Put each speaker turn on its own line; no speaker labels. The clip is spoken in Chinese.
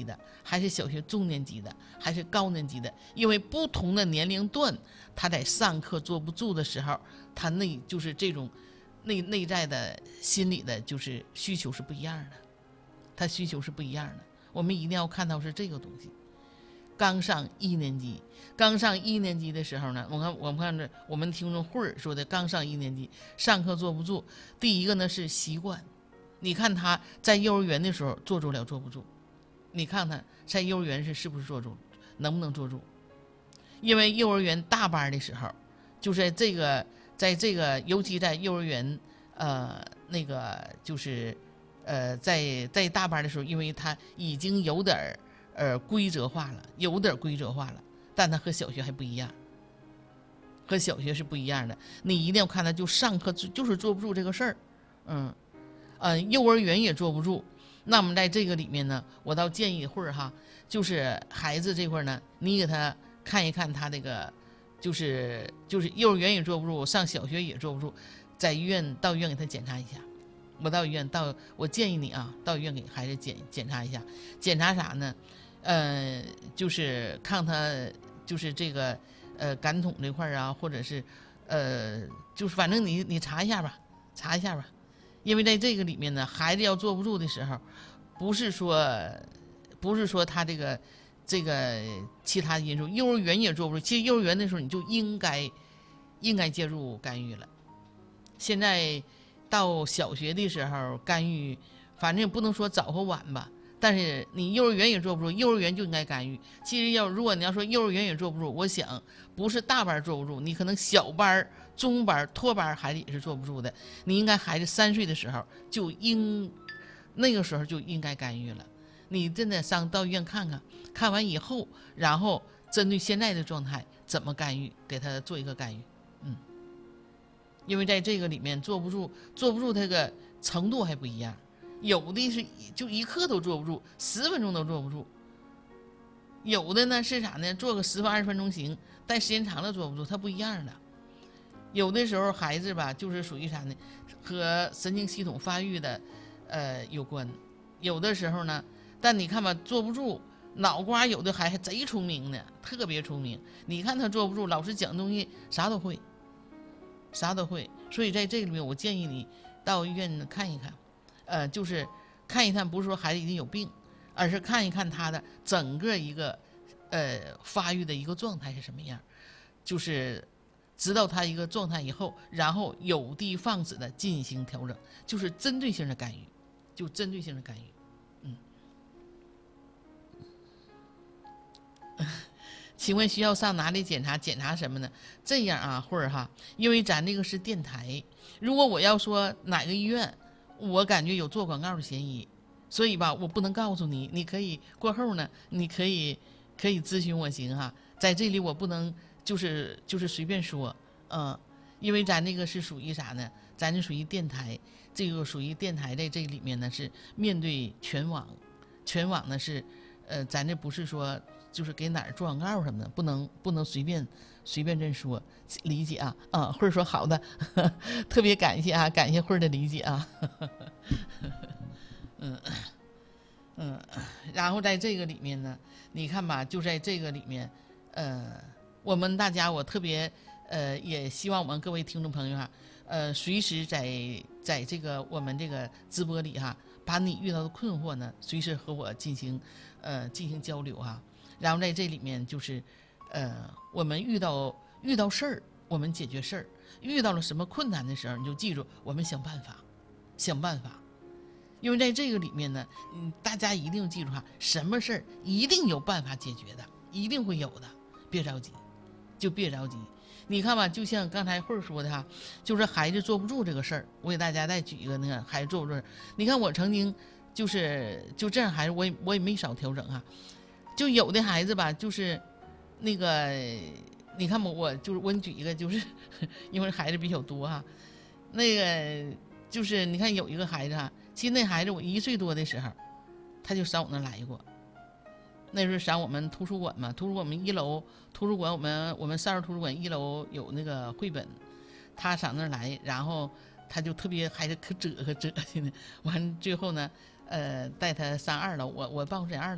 的，还是小学中年级的，还是高年级的？因为不同的年龄段，他在上课坐不住的时候，他就是这种内在的心理的，就是需求是不一样的，他需求是不一样的。我们一定要看到是这个东西。刚上一年级的时候呢，我们看着我们听众慧儿说的，刚上一年级上课坐不住，第一个呢是习惯。你看他在幼儿园的时候坐住了坐不住，你看他在幼儿园是不是坐住，能不能坐住？因为幼儿园大班的时候，就是在这个尤其在幼儿园那个就是在大班的时候，因为他已经有点规则化了，但他和小学还不一样，和小学是不一样的。你一定要看他就上课就是坐不住这个事儿，幼儿园也坐不住。那么在这个里面呢，我倒建议会儿哈，就是孩子这块呢，你给他看一看他那个，就是幼儿园也坐不住，上小学也坐不住，到医院给他检查一下。我建议你啊，到医院给孩子检查一下，检查啥呢？就是看他就是这个感统这块啊，或者是就是反正你查一下吧。因为在这个里面呢，孩子要坐不住的时候，不是说他这个其他因素，幼儿园也坐不住。其实幼儿园的时候你就应该介入干预了。现在到小学的时候干预，反正也不能说早和晚吧，但是你幼儿园也坐不住，幼儿园就应该干预。其实如果你要说幼儿园也坐不住，我想不是大班坐不住，你可能小班、中班、托班孩子也是坐不住的。你应该孩子3岁的时候那个时候就应该干预了。你真的到医院看完以后，然后针对现在的状态怎么干预，给他做一个干预。因为在这个里面坐不住这个程度还不一样，有的是就一刻都坐不住，10分钟都坐不住，有的呢是啥呢，坐个10分20分钟行，但时间长了坐不住，它不一样的。有的时候孩子吧，就是属于啥呢，和神经系统发育的有关。有的时候呢，但你看吧，坐不住，脑瓜有的还贼聪明呢，特别聪明。你看他坐不住，老师讲东西啥都会。所以在这个里面，我建议你到医院看一看，就是看一看，不是说孩子已经有病，而是看一看他的整个一个发育的一个状态是什么样，就是知道他一个状态以后，然后有的放矢的进行调整，就是针对性的干预，请问需要上哪里检查？检查什么呢？这样啊，慧儿哈，因为咱这个是电台，如果我要说哪个医院，我感觉有做广告的嫌疑，所以吧，我不能告诉你。你可以过后呢，你可以咨询我行哈，在这里我不能就是随便说，因为咱这个是属于啥呢？咱这属于电台，这个属于电台的这里面呢是面对全网呢是，咱这不是说。就是给哪儿做广告什么的，不能随便这说，理解啊慧儿说好的，特别感谢啊，感谢慧儿的理解啊，然后在这个里面呢，你看吧，就在这个里面，我们大家我特别也希望我们各位听众朋友哈，随时在这个我们这个直播里哈，把你遇到的困惑呢，随时和我进行交流哈。然后在这里面就是，我们遇到事儿，我们解决事儿；遇到了什么困难的时候，你就记住，我们想办法。因为在这个里面呢，大家一定记住哈，什么事儿一定有办法解决的，一定会有的，别着急。你看吧，就像刚才慧儿说的哈，就是孩子坐不住这个事儿，我给大家再举一个那个孩子坐不住。你看我曾经就这样孩子，我也没少调整哈。就有的孩子吧，就是那个，你看吧，我给你举一个，就是因为孩子比较多哈，那个就是你看有一个孩子哈，其实那孩子我1岁多的时候，他就上我那来过。那时候上我们图书馆嘛，图书馆我们1楼，我们少儿图书馆1楼有那个绘本，他上那来，然后他就特别孩子可折的呢，完最后呢，带他上2楼，我办公室2楼。